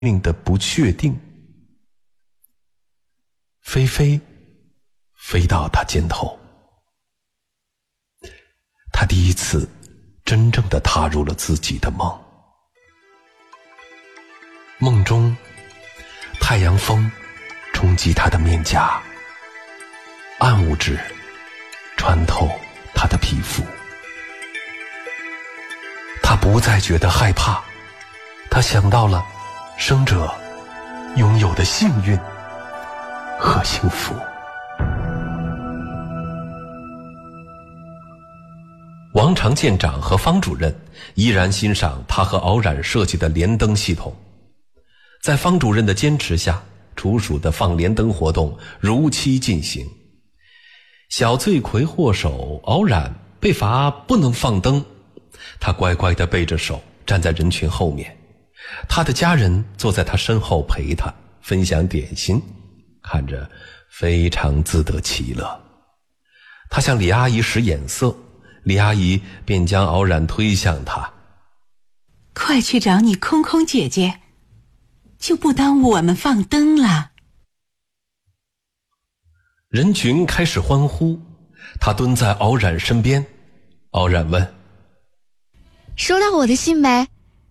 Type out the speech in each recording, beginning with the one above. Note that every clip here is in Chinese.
命的不确定。菲菲飞到他肩头，他第一次真正地踏入了自己的梦。梦中，太阳风冲击他的面颊，暗物质穿透他的皮肤。他不再觉得害怕，他想到了生者拥有的幸运和幸福。王常舰长和方主任依然欣赏他和敖冉设计的连灯系统。在方主任的坚持下，处暑的放连灯活动如期进行。小罪魁祸首敖冉被罚不能放灯，他乖乖地背着手站在人群后面，他的家人坐在他身后陪他分享点心，看着非常自得其乐。他向李阿姨使眼色，李阿姨便将敖冉推向他， 快去找你空空姐姐，就不耽误我们放灯了。 人群开始欢呼，他蹲在敖冉身边。敖冉问： 收到我的信没？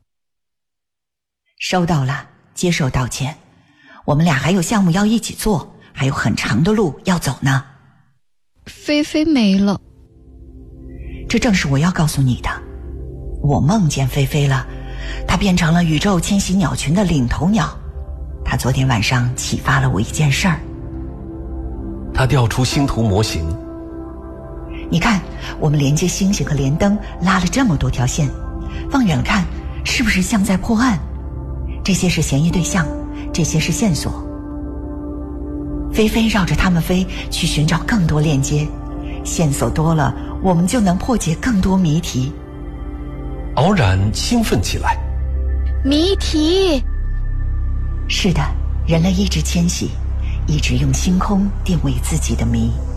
收到了，接受道歉。我们俩还有项目要一起做，还有很长的路要走呢。 菲菲没了。 这正是我要告诉你的。我梦见菲菲了，她变成了宇宙迁徙鸟群的领头鸟。她昨天晚上启发了我一件事儿。 他调出星图模型， 你看，我们连接星星和连灯拉了这么多条线，放远了看，是不是像在破案？这些是嫌疑对象，这些是线索。菲菲绕着他们飞，去寻找更多链接，线索多了，我们就能破解更多谜题。 敖冉兴奋起来。 谜题。 是的，人类一直迁徙，一直用星空定位自己的谜。